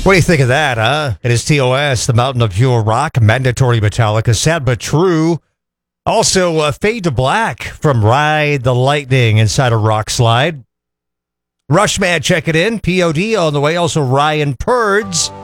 What do you think of that, huh? It is TOS, the Mountain of Pure Rock, mandatory Metallica, Sad But True. Also, Fade to Black from Ride the Lightning inside a rock slide. Rushman, check it in. POD on the way. Also, Ryan Purds.